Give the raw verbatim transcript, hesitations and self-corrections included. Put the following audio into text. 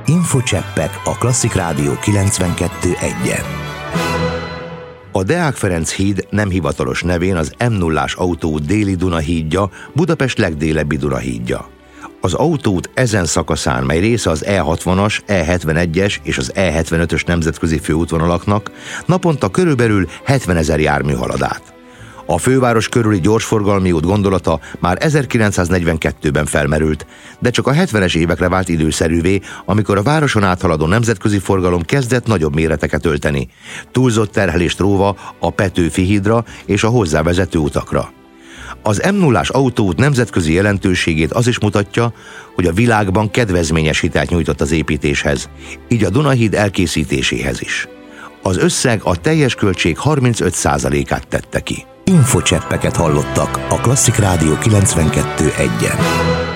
Infocseppek a Klasszik Rádió kilencvenkettő egyen. A Deák Ferenc híd nem hivatalos nevén az M nullás autóút déli Dunahídja, Budapest legdélebbi Dunahídja. Az autóút ezen szakaszán, mely része az E hatvanas, E hetvenegyes és az E hetvenötös nemzetközi főútvonalaknak, naponta körülbelül hetvenezer jármű halad át. A főváros körüli gyorsforgalmi út gondolata már ezerkilencszáznegyvenkettőben felmerült, de csak a hetvenes évekre vált időszerűvé, amikor a városon áthaladó nemzetközi forgalom kezdett nagyobb méreteket ölteni, túlzott terhelést róva a Petőfi hídra és a hozzávezető utakra. Az M nullás autóút nemzetközi jelentőségét az is mutatja, hogy a világban kedvezményes hitelt nyújtott az építéshez, így a Dunahíd elkészítéséhez is. Az összeg a teljes költség harmincöt százalékát tette ki. Infocseppeket hallottak a Klasszik Rádió kilencvenkettő egyen.